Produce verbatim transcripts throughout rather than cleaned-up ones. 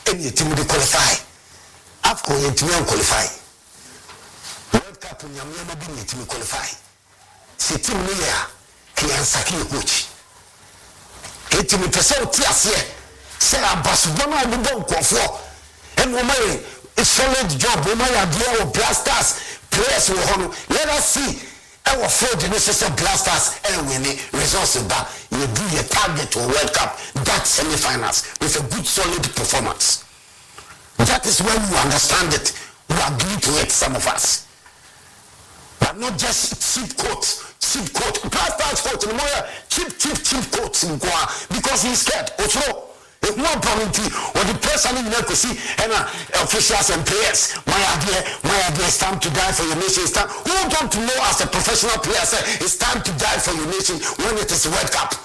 and your team will qualify. AFCON your team will qualify. World Cup in Yamama being your team will qualify. See team here, can Saki coach. Get him to say, Tias here, say a bus one on the bone for and woman, a solid job, woman, idea of blasters, players will honor. Let us see. Our four necessary blasters and winning resources back. You do your target to World Cup, that semi-finals with a good solid performance. That is when you understand it. We agree to it, some of us. But not just cheap coats, cheap coat. Blasters coat in more cheap, cheap, cheap coats in Goa because he's scared. Also, if one community or the person in there could see and uh, officials and players, my idea, my idea is time to die for your nation. It's time. Who want to know as a professional player say it's time to die for your nation when it is a World Cup?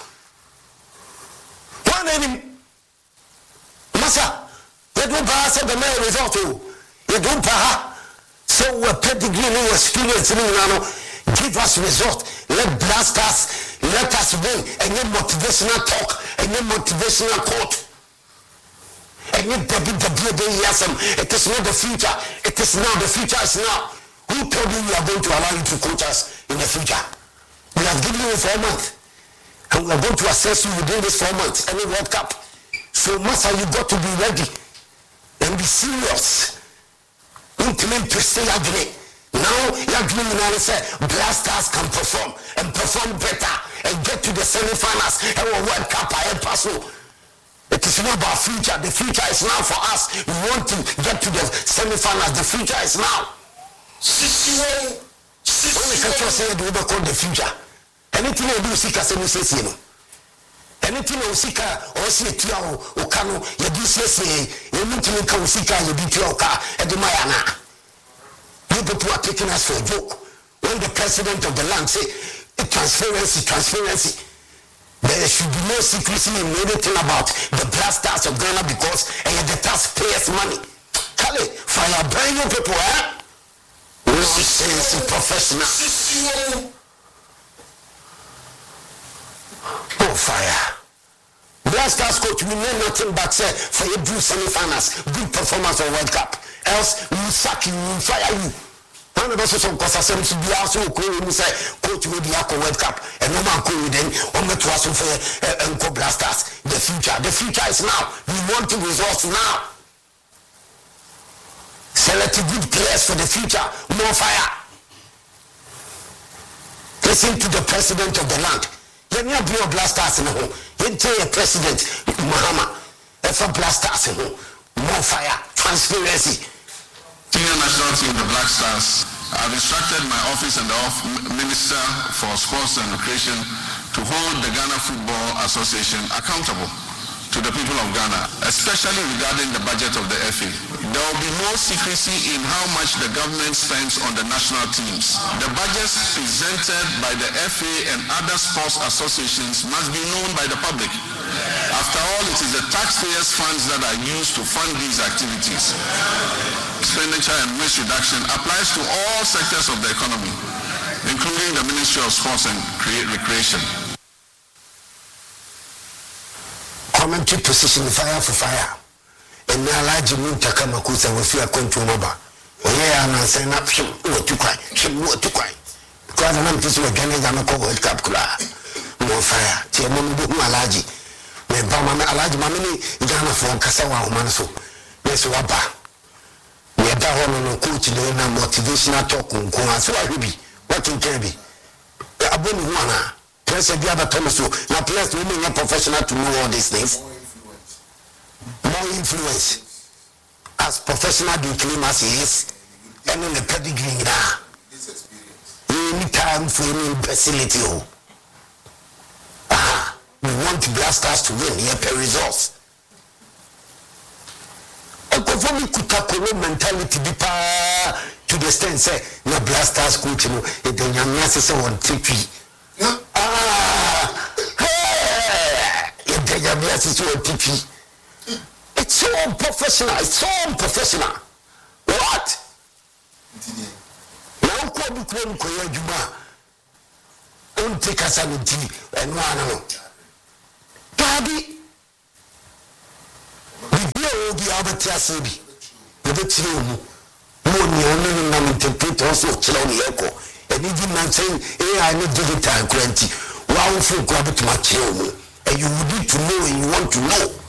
One enemy, Massa, you don't pass the main result. You don't pass. So we're pedigree, no experience, give us result. Let blasters, let us win. And your motivational talk, and your motivational quote. And you it is not the future. It is now. The future is now. Who told you we are going to allow you to coach us in the future? We have given you four months. And we are going to assess you within this four months. Any World Cup. So, Master, you got to be ready. And be serious. Implement to stay agree. Now, you're doing now, say, blasters can perform. And perform better. And get to the semi-finals. And a World Cup, I pass. It is not about future. The future is now for us. We want to get to the semi-finals. The future is now. When the culture said we will call the future, anything I do, seek a semi-session. Anything I seek or see a tia or cano, you do say, you need to make a seeker, you do your car at the Mayana. You people are taking us for a joke. When the president of the land say, transparency, transparency. There should be no secrecy in anything about the blasters of Ghana because and the taxpayers' money. Kale, fire brand new people, eh? Nonsense, professional. Oh, fire. Blasters coach, we know nothing but say for you do semi-finals, good performance on World Cup. Else, we will sack you, we will fire you. One of us on Costa Sem to be also cool say coach will be a World Cup and no man cool then on the toss for Uncle Blasters. The future, the future is now. We want the results now. Select good players for the future. More fire. Listen to the president of the land. Let me have your blasters in home. You tell your president Muhammad if a blasters in home. More fire. Transparency. Senior national team, the Black Stars, have instructed my office and the Minister for Sports and Recreation to hold the Ghana Football Association accountable to the people of Ghana, especially regarding the budget of the F A. There will be no secrecy in how much the government spends on the national teams. The budgets presented by the F A and other sports associations must be known by the public. After all, it is the taxpayers' funds that are used to fund these activities. Expenditure and waste reduction applies to all sectors of the economy, including the Ministry of Sports and Recreation. Commentary position fire for fire. And now large moon takamakusa will feel a control number. Oh yeah, I'm saying up him or to cry, him or to cry. Because I'm just a Ghana Ghana World Cup club. More fire. Tia mum do malaji. Me bama me alaji mamini Ghana for Kasawa Manso. Yes, waba. We are down on coach na motivational talk on Kwa. So I will be. What in can be? Aboni Wana. Press the other Thomas. Now, players will be professional to know all these things. More influence. As professional do claim as he is. And in the pedigree now. Any time for any facility. Aha. We want blasters to win here per results. For me, Kutakolo mentality be to the extent say, no blasters coach, no, it then young necessary on T V. Ah, hey, it then young necessary on T V. It's so unprofessional, it's so unprofessional. What? Now, Kobe Kwan Koya Juma, don't take us on T V and one. Daddy. bi abati asebi yebetire mu mo ni onu na interpreter also kire on yeko eni di man saying A I ni digital currency wa wo fu ko abetuma kire mu and you need to know and you want to know